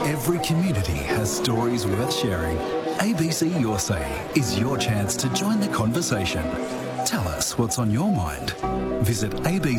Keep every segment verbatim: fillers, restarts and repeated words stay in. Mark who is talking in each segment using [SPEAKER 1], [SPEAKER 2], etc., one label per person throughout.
[SPEAKER 1] Every community has stories worth sharing. A B C Your Say is your chance to join the conversation. Tell us what's on your mind. Visit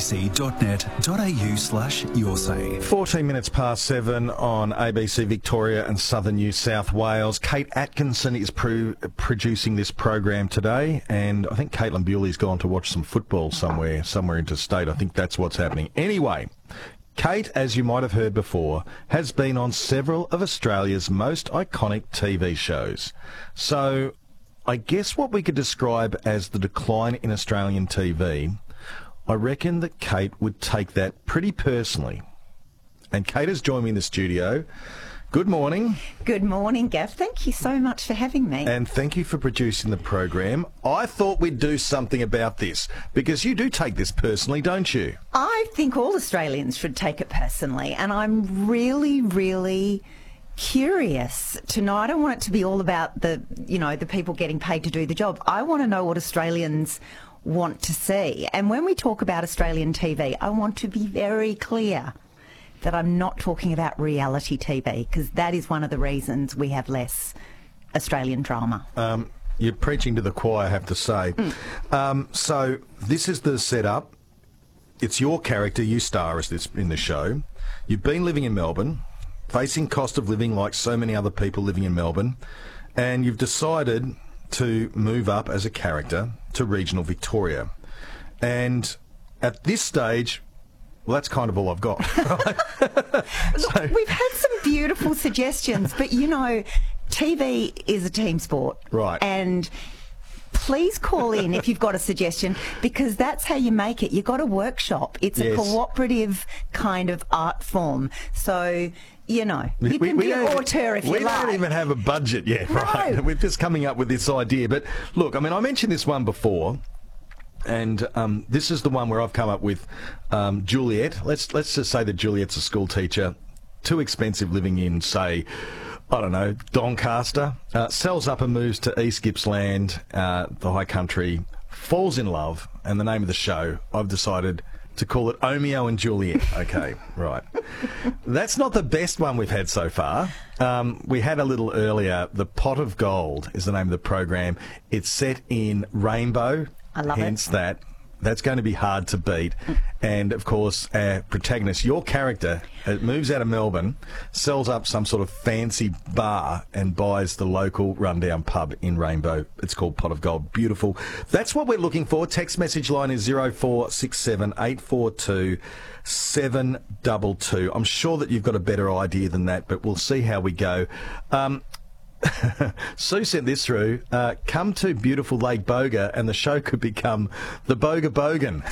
[SPEAKER 1] abc.net.au slash your say.
[SPEAKER 2] fourteen minutes past seven on A B C Victoria and Southern New South Wales. Kate Atkinson is pro- producing this program today, and I think Caitlin Bewley's gone to watch some football somewhere, somewhere interstate. I think that's what's happening. Anyway, Kate, as you might have heard before, has been on several of Australia's most iconic T V shows. So I guess what we could describe as the decline in Australian T V, I reckon that Kate would take that pretty personally. And Kate has joined me in the studio. Good morning.
[SPEAKER 3] Good morning, Gav. Thank you so much for having me.
[SPEAKER 2] And thank you for producing the program. I thought we'd do something about this, because you do take this personally, don't you?
[SPEAKER 3] I think all Australians should take it personally, and I'm really, really curious to know. I don't want it to be all about the, you know, the people getting paid to do the job. I want to know what Australians want to see. And when we talk about Australian T V, I want to be very clear that I'm not talking about reality T V, because that is one of the reasons we have less Australian drama.
[SPEAKER 2] Um, you're preaching to the choir, I have to say. Mm. Um, so this is the setup. It's your character. You star as this in the show. You've been living in Melbourne, facing cost of living like so many other people living in Melbourne, and you've decided to move up as a character to regional Victoria. And at this stage, well, that's kind of all I've got. Right?
[SPEAKER 3] So, we've had some beautiful suggestions, but, you know, T V is a team sport.
[SPEAKER 2] Right.
[SPEAKER 3] And please call in if you've got a suggestion, because that's how you make it. You've got a workshop. It's
[SPEAKER 2] yes.
[SPEAKER 3] a cooperative kind of art form. So, you know, you
[SPEAKER 2] we,
[SPEAKER 3] can
[SPEAKER 2] we
[SPEAKER 3] be an auteur if you
[SPEAKER 2] like. We
[SPEAKER 3] like.
[SPEAKER 2] don't even have a budget yet,
[SPEAKER 3] No.
[SPEAKER 2] right? We're just coming up with this idea. But look, I mean, I mentioned this one before, and um, this is the one where I've come up with um, Juliet. Let's let's just say that Juliet's a school teacher, too expensive living in, say, I don't know, Doncaster, uh, sells up and moves to East Gippsland, uh, the high country, falls in love, and the name of the show, I've decided to call it Omeo and Juliet. Okay, right. That's not the best one we've had so far. Um, we had a little earlier, The Pot of Gold is the name of the program. It's set in Rainbow.
[SPEAKER 3] I love
[SPEAKER 2] hence
[SPEAKER 3] it.
[SPEAKER 2] that. That's going to be hard to beat. And, of course, our protagonist, your character, uh, moves out of Melbourne, sells up some sort of fancy bar and buys the local rundown pub in Rainbow. It's called Pot of Gold. Beautiful. That's what we're looking for. Text message line is zero four six seven eight four two seven two two. I'm sure that you've got a better idea than that, but we'll see how we go. Um... Sue sent this through. Uh, come to beautiful Lake Boga and the show could become the Boga Bogan.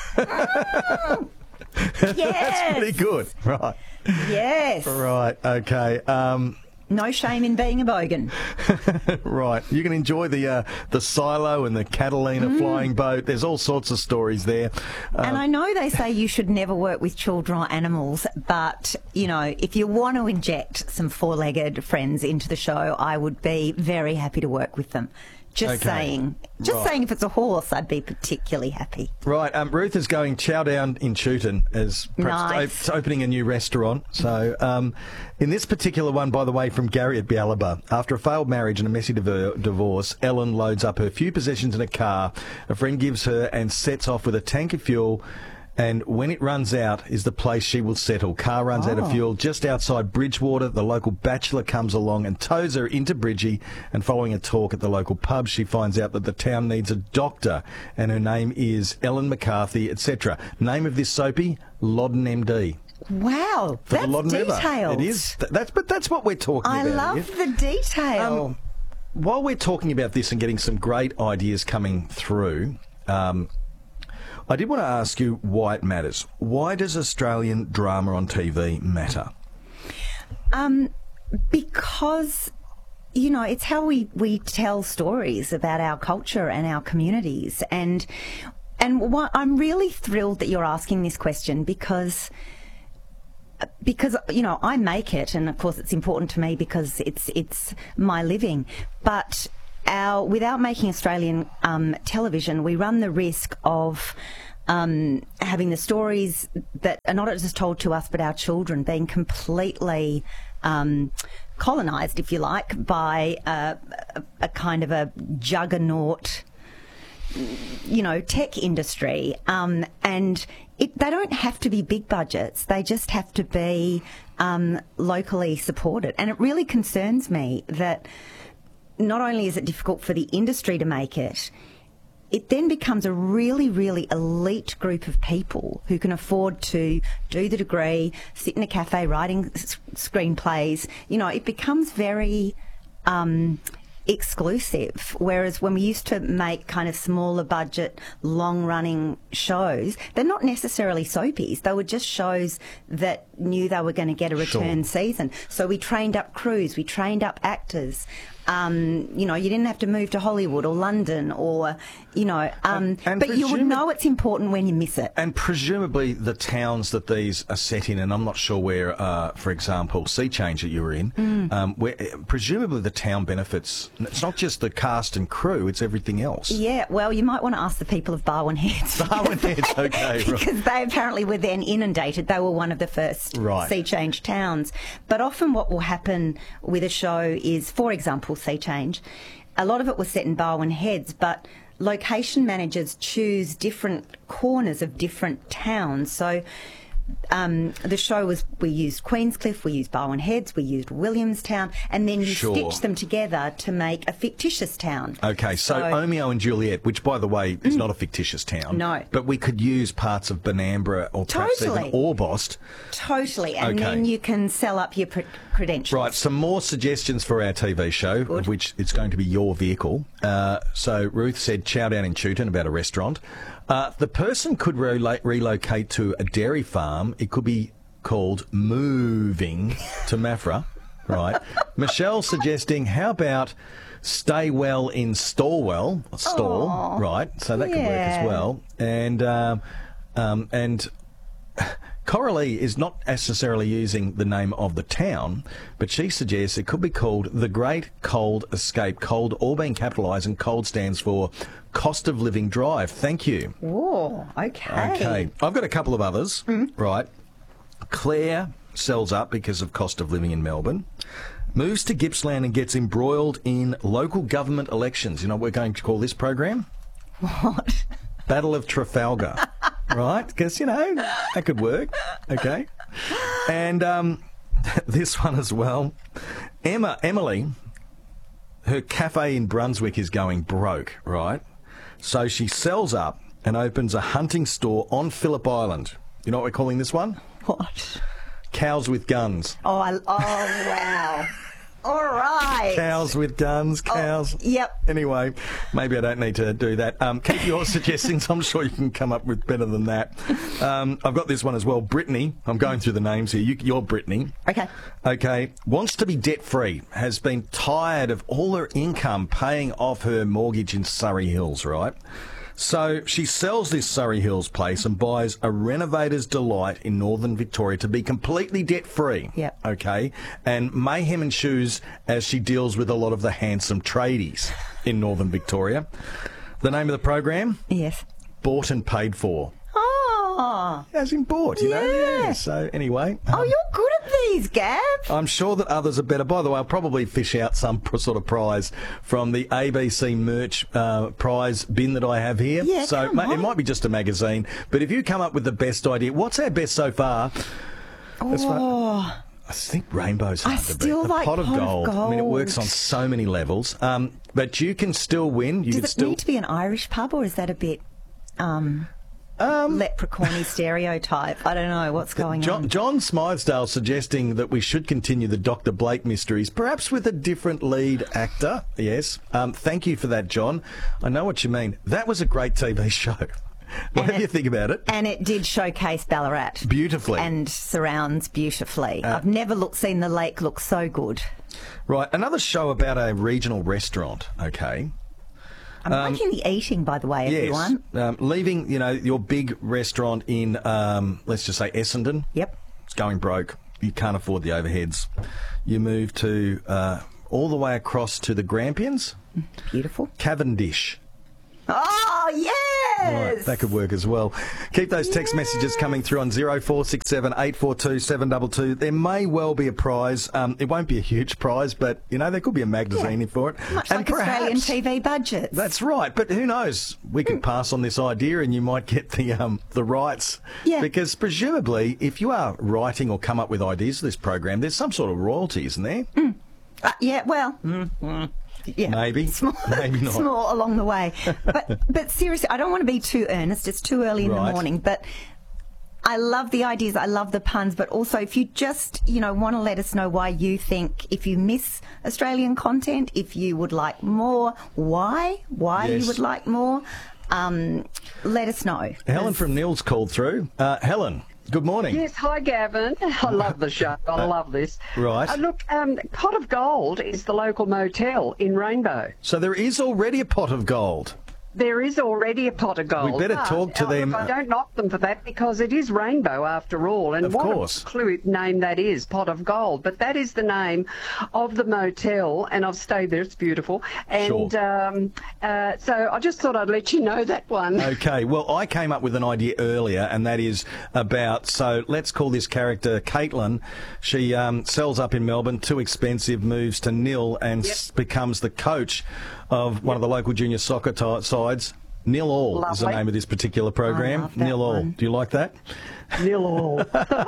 [SPEAKER 3] Oh, yes.
[SPEAKER 2] That's pretty good. Right.
[SPEAKER 3] Yes.
[SPEAKER 2] Right. Okay. Um,
[SPEAKER 3] no shame in being a bogan.
[SPEAKER 2] Right. You can enjoy the uh, the silo and the Catalina mm. flying boat. There's all sorts of stories there. Um,
[SPEAKER 3] and I know they say you should never work with children or animals, but, you know, if you want to inject some four-legged friends into the show, I would be very happy to work with them. Just
[SPEAKER 2] okay.
[SPEAKER 3] saying. Just
[SPEAKER 2] right.
[SPEAKER 3] saying, if it's a horse, I'd be particularly happy.
[SPEAKER 2] Right. Um, Ruth is going chow down in Chewton as perhaps
[SPEAKER 3] nice.
[SPEAKER 2] op- opening a new restaurant. So um, in this particular one, by the way, from Gary at Bialaba, after a failed marriage and a messy div- divorce, Ellen loads up her few possessions in a car a friend gives her and sets off with a tank of fuel. And when it runs out is the place she will settle. Car runs
[SPEAKER 3] oh.
[SPEAKER 2] out of fuel just outside Bridgewater. The local bachelor comes along and tows her into Bridgie. And following a talk at the local pub, she finds out that the town needs a doctor. And her name is Ellen McCarthy, et cetera. Name of this soapy? Loddon M D.
[SPEAKER 3] Wow,
[SPEAKER 2] For
[SPEAKER 3] that's
[SPEAKER 2] the Loddon
[SPEAKER 3] detailed.
[SPEAKER 2] River. It is. That's, but that's what we're talking
[SPEAKER 3] I
[SPEAKER 2] about
[SPEAKER 3] love
[SPEAKER 2] here.
[SPEAKER 3] the detail.
[SPEAKER 2] Um, while we're talking about this and getting some great ideas coming through... Um, I did want to ask you why it matters. Why does Australian drama on T V matter?
[SPEAKER 3] Um, because, you know, it's how we, we tell stories about our culture and our communities. And and what, I'm really thrilled that you're asking this question because, because, you know, I make it, and of course it's important to me because it's it's my living. But our without making Australian um, television, we run the risk of um, having the stories that are not just told to us, but our children being completely um, colonised, if you like, by a, a, a kind of a juggernaut, you know, tech industry. Um, and it, they don't have to be big budgets. They just have to be um, locally supported. And it really concerns me that not only is it difficult for the industry to make it, it then becomes a really, really elite group of people who can afford to do the degree, sit in a cafe writing s- screenplays. You know, it becomes very um, exclusive. Whereas when we used to make kind of smaller budget, long-running shows, they're not necessarily soapies. They were just shows that knew they were going to get a return
[SPEAKER 2] Sure.
[SPEAKER 3] season. So we trained up crews, we trained up actors. Um, you know, you didn't have to move to Hollywood or London or, you know, um,
[SPEAKER 2] And- and
[SPEAKER 3] but you would
[SPEAKER 2] presumab-
[SPEAKER 3] know it's important when you miss it.
[SPEAKER 2] And presumably the towns that these are set in, and I'm not sure where, uh, for example, Sea Change that you were in,
[SPEAKER 3] Mm.
[SPEAKER 2] um, where presumably the town benefits. It's not just the cast and crew; it's everything else.
[SPEAKER 3] Yeah, well, you might want to ask the people of Barwon Heads.
[SPEAKER 2] Barwon Heads, okay, right.
[SPEAKER 3] Because they apparently were then inundated. They were one of the first
[SPEAKER 2] Right.
[SPEAKER 3] Sea Change towns. But often what will happen with a show is, for example, Sea Change, a lot of it was set in Barwon Heads, but location managers choose different corners of different towns. So um, the show was, we used Queenscliff, we used Barwon Heads, we used Williamstown, and then you
[SPEAKER 2] Sure.
[SPEAKER 3] stitch them together to make a fictitious town.
[SPEAKER 2] Okay, so, Omeo and Juliet, which, by the way, is not a fictitious town.
[SPEAKER 3] No.
[SPEAKER 2] But we could use parts of Benambra or perhaps
[SPEAKER 3] Totally.
[SPEAKER 2] even Orbost.
[SPEAKER 3] Totally, and
[SPEAKER 2] Okay.
[SPEAKER 3] then you can sell up your pr- credentials.
[SPEAKER 2] Right, some more suggestions for our T V show, of which it's going to be your vehicle. Uh, so Ruth said chow down in Chewton about a restaurant. Uh, the person could relo- relocate to a dairy farm. It could be called moving to Maffra. Right. Michelle suggesting, how about stay well in Stallwell? Stall,
[SPEAKER 3] Aw,
[SPEAKER 2] right. So that could work
[SPEAKER 3] yeah.
[SPEAKER 2] as well. And, um, um, and Coralie is not necessarily using the name of the town, but she suggests it could be called the Great Cold Escape. Cold all being capitalised, and cold stands for Cost of Living Drive. Thank you.
[SPEAKER 3] Oh, okay.
[SPEAKER 2] Okay. I've got a couple of others. Right. Claire sells up because of cost of living in Melbourne. Moves to Gippsland and gets embroiled in local government elections. You know what we're going to call this program?
[SPEAKER 3] What?
[SPEAKER 2] Battle of Trafalgar. Right? Because, you know, that could work. Okay. And um, this one as well. Emma, Emily, her cafe in Brunswick is going broke, right? So she sells up and opens a hunting store on Phillip Island. You know what we're calling this one?
[SPEAKER 3] What?
[SPEAKER 2] Cows with Guns.
[SPEAKER 3] Oh, I, oh wow. All right.
[SPEAKER 2] Cows with guns, cows.
[SPEAKER 3] Yep.
[SPEAKER 2] Anyway, maybe I don't need to do that. Um, keep your suggestions. I'm sure you can come up with better than that. Um, I've got this one as well. Brittany. I'm going through the names here. You, you're Brittany.
[SPEAKER 3] Okay.
[SPEAKER 2] Okay. Wants to be debt-free. Has been tired of all her income paying off her mortgage in Surrey Hills, right? So she sells this Surrey Hills place and buys a renovator's delight in northern Victoria to be completely debt-free.
[SPEAKER 3] Yep.
[SPEAKER 2] Okay. And mayhem ensues as she deals with a lot of the handsome tradies in northern Victoria. The name of the program?
[SPEAKER 3] Yes.
[SPEAKER 2] Bought and Paid For.
[SPEAKER 3] Oh.
[SPEAKER 2] As in bought, you know?
[SPEAKER 3] Yeah.
[SPEAKER 2] Yeah. So anyway.
[SPEAKER 3] Oh,
[SPEAKER 2] um,
[SPEAKER 3] you're good at these, Gab.
[SPEAKER 2] I'm sure that others are better. By the way, I'll probably fish out some pr- sort of prize from the A B C merch uh, prize bin that I have here.
[SPEAKER 3] Yeah,
[SPEAKER 2] so
[SPEAKER 3] come
[SPEAKER 2] ma- it
[SPEAKER 3] on.
[SPEAKER 2] might be just a magazine. But if you come up with the best idea, what's our best so far? That's what-
[SPEAKER 3] Oh.
[SPEAKER 2] I think rainbow's hard
[SPEAKER 3] I
[SPEAKER 2] to beat.
[SPEAKER 3] still
[SPEAKER 2] The
[SPEAKER 3] like
[SPEAKER 2] pot of
[SPEAKER 3] pot of
[SPEAKER 2] gold. I mean, it works on
[SPEAKER 3] gold.
[SPEAKER 2] so many levels. Um, but you can still win. You
[SPEAKER 3] Does
[SPEAKER 2] can
[SPEAKER 3] it
[SPEAKER 2] still.
[SPEAKER 3] need to be an Irish pub, or is that a bit um,
[SPEAKER 2] Um,
[SPEAKER 3] leprechaun-y stereotype? I don't know what's going
[SPEAKER 2] John,
[SPEAKER 3] on.
[SPEAKER 2] John Smythesdale suggesting that we should continue the Doctor Blake mysteries, perhaps with a different lead actor. Yes. Um, thank you for that, John. I know what you mean. That was a great T V show. Whatever
[SPEAKER 3] it-
[SPEAKER 2] you think about it.
[SPEAKER 3] And it did showcase Ballarat.
[SPEAKER 2] Beautifully.
[SPEAKER 3] And surrounds beautifully.
[SPEAKER 2] Uh,
[SPEAKER 3] I've never looked seen the lake look so good.
[SPEAKER 2] Right. Another show about a regional restaurant. Okay.
[SPEAKER 3] I'm liking the eating, by the way, everyone.
[SPEAKER 2] Yes. Um, leaving, you know, your big restaurant in, um, let's just say, Essendon.
[SPEAKER 3] Yep.
[SPEAKER 2] It's going broke. You can't afford the overheads. You move to uh, all the way across to the Grampians,
[SPEAKER 3] Beautiful.
[SPEAKER 2] Cavendish.
[SPEAKER 3] Oh, yes!
[SPEAKER 2] Right, that could work as well. Keep those text
[SPEAKER 3] Yes.
[SPEAKER 2] messages coming through on zero four six seven, eight four two, seven two two. There may well be a prize. Um, it won't be a huge prize, but, you know, there could be a magazine
[SPEAKER 3] Yeah.
[SPEAKER 2] for it.
[SPEAKER 3] Much
[SPEAKER 2] and
[SPEAKER 3] like
[SPEAKER 2] perhaps,
[SPEAKER 3] Australian T V budgets.
[SPEAKER 2] That's right, but who knows? We could pass on this idea and you might get the um, the rights.
[SPEAKER 3] Yeah.
[SPEAKER 2] Because presumably, if you are writing or come up with ideas for this program, there's some sort of royalty, isn't there?
[SPEAKER 3] Mm. Uh, yeah, well... Mm, mm. Yeah.
[SPEAKER 2] Maybe.
[SPEAKER 3] Small,
[SPEAKER 2] Maybe not.
[SPEAKER 3] Small along the way. But but seriously, I don't want to be too earnest. It's too early in
[SPEAKER 2] Right.
[SPEAKER 3] the morning. But I love the ideas. I love the puns. But also, if you just, you know, want to let us know why you think, if you miss Australian content, if you would like more, why, why
[SPEAKER 2] Yes.
[SPEAKER 3] you would like more, um, let us know.
[SPEAKER 2] Helen from Nils called through. Uh, Helen, good morning.
[SPEAKER 4] Yes, hi Gavin. I love the show. I love this.
[SPEAKER 2] Right.
[SPEAKER 4] Uh, look, um, Pot of Gold is the local motel in Rainbow.
[SPEAKER 2] So there is already a pot of gold.
[SPEAKER 4] There is already a Pot of Gold.
[SPEAKER 2] We better
[SPEAKER 4] but,
[SPEAKER 2] talk to
[SPEAKER 4] uh,
[SPEAKER 2] them.
[SPEAKER 4] look, I don't knock them for that because it is Rainbow after all. And
[SPEAKER 2] Of
[SPEAKER 4] what
[SPEAKER 2] course.
[SPEAKER 4] a clue name that is, Pot of Gold. But that is the name of the motel, and I've stayed there. It's beautiful. And
[SPEAKER 2] Sure.
[SPEAKER 4] um, uh, so I just thought I'd let you know that one.
[SPEAKER 2] Okay, well, I came up with an idea earlier, and that is about, so let's call this character Caitlin. She um, sells up in Melbourne, too expensive, moves to Nil, and
[SPEAKER 4] Yep.
[SPEAKER 2] s- becomes the coach of one of the local junior soccer ti sides. Nil All is the
[SPEAKER 4] Lovely.
[SPEAKER 2] name of this particular program.
[SPEAKER 3] love that
[SPEAKER 2] Nil All.
[SPEAKER 3] one.
[SPEAKER 2] Do you like that?
[SPEAKER 4] Nil all.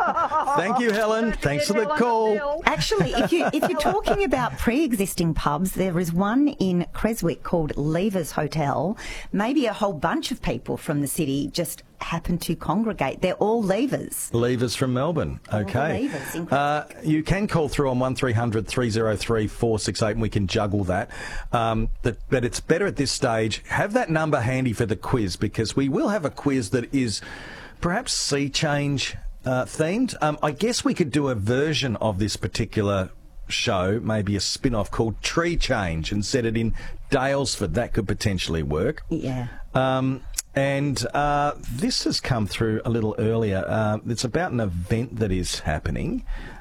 [SPEAKER 2] Thank you, Helen. Thanks for the
[SPEAKER 4] Helen,
[SPEAKER 2] call.
[SPEAKER 4] Nil.
[SPEAKER 3] Actually, if, you, if you're talking about pre-existing pubs, there is one in Creswick called Levers Hotel. Maybe a whole bunch of people from the city just happen to congregate. They're all Levers.
[SPEAKER 2] Levers from Melbourne.
[SPEAKER 3] the
[SPEAKER 2] Okay.
[SPEAKER 3] levers in
[SPEAKER 2] Uh, you can call through on one three hundred, three oh three, four six eight and we can juggle that. Um, but, but it's better at this stage. Have that number handy for the quiz because we will have a quiz that is perhaps sea change uh, themed. Um, I guess we could do a version of this particular show, maybe a spin-off called Tree Change and set it in Dalesford. That could potentially work.
[SPEAKER 3] Yeah.
[SPEAKER 2] Um, and uh, this has come through a little earlier. Uh, it's about an event that is happening.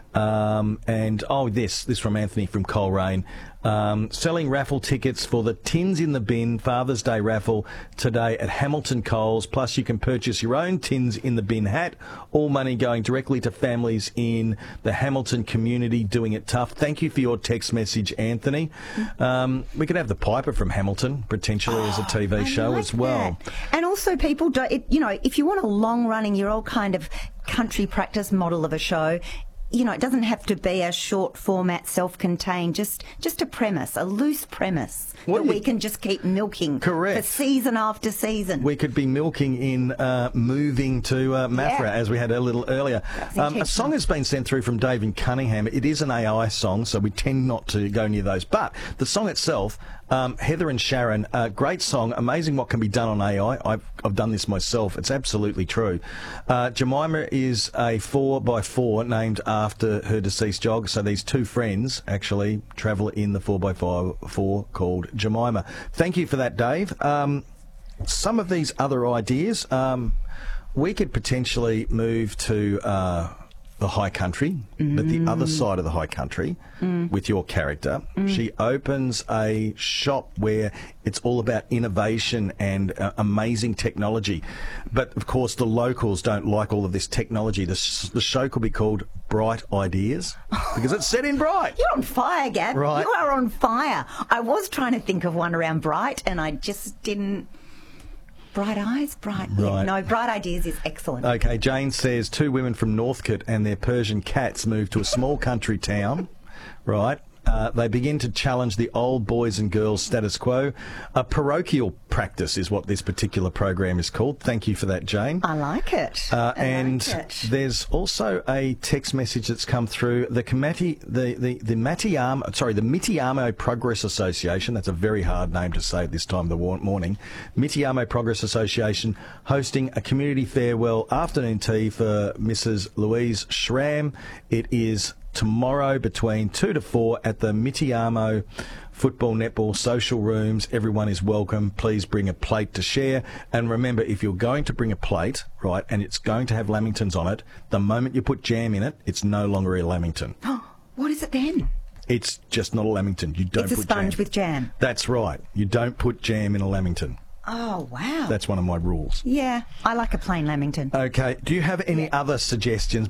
[SPEAKER 2] Um, and, oh, this, this from Anthony from Coleraine. Um, selling raffle tickets for the Tins in the Bin Father's Day raffle today at Hamilton Coles. Plus, you can purchase your own Tins in the Bin hat. All money going directly to families in the Hamilton community doing it tough. Thank you for your text message, Anthony. Um, we could have the Piper from Hamilton potentially as a T V
[SPEAKER 3] I
[SPEAKER 2] show
[SPEAKER 3] like
[SPEAKER 2] as well.
[SPEAKER 3] that. And also, people do, it, you know, if you want a long-running, your old kind of country practice model of a show, you know, it doesn't have to be a short format, self-contained, just just a premise, a loose premise
[SPEAKER 2] Well,
[SPEAKER 3] that we
[SPEAKER 2] you-
[SPEAKER 3] can just keep milking
[SPEAKER 2] Correct.
[SPEAKER 3] for season after season.
[SPEAKER 2] We could be milking in uh, moving to uh, Mafra,
[SPEAKER 3] Yeah.
[SPEAKER 2] as we had a little earlier. Um, a
[SPEAKER 3] intentional.
[SPEAKER 2] song has been sent through from Dave in Cunningham. It is an A I song, so we tend not to go near those. But the song itself, um, Heather and Sharon, uh, great song, amazing what can be done on A I. I've, I've done this myself. It's absolutely true. Uh, Jemima is a four by four named after her deceased jog. So these two friends actually travel in the four by four called Jemima. Thank you for that, Dave. Um, some of these other ideas, um, we could potentially move to uh, the high country, but the other side of the high country with your character. She opens a shop where it's all about innovation and uh, amazing technology. But of course, the locals don't like all of this technology. The, sh- the show could be called Bright Ideas because it's set in Bright.
[SPEAKER 3] You're on fire, Gab.
[SPEAKER 2] Right.
[SPEAKER 3] You are on fire. I was trying to think of one around Bright, and I just didn't. Bright eyes, bright. Yeah,
[SPEAKER 2] Right.
[SPEAKER 3] no, Bright Ideas is excellent.
[SPEAKER 2] Okay, Jane says two women from Northcote and their Persian cats move to a small country town, right? Uh, they begin to challenge the old boys and girls status quo. A parochial practice is what this particular program is called. Thank you for that, Jane.
[SPEAKER 3] I like it.
[SPEAKER 2] Uh,
[SPEAKER 3] I
[SPEAKER 2] and
[SPEAKER 3] like it.
[SPEAKER 2] there's also a text message that's come through. The committee, the the the Matiamo, sorry, the Mitiamo Progress Association. That's a very hard name to say at this time of the war- morning. Mitiamo Progress Association hosting a community farewell afternoon tea for Missus Louise Schramm. It is tomorrow between two to four at the Mitiamo Football Netball Social Rooms. Everyone is welcome. Please bring a plate to share. And remember, if you're going to bring a plate, right, and it's going to have lamingtons on it, the moment you put jam in it, it's no longer a lamington.
[SPEAKER 3] What is it then?
[SPEAKER 2] It's just not a lamington. You don't
[SPEAKER 3] It's a
[SPEAKER 2] put
[SPEAKER 3] sponge
[SPEAKER 2] jam.
[SPEAKER 3] with jam.
[SPEAKER 2] That's right. You don't put jam in a lamington.
[SPEAKER 3] Oh, wow.
[SPEAKER 2] That's one of my rules.
[SPEAKER 3] Yeah, I like a plain lamington.
[SPEAKER 2] Okay. Do you have any other suggestions?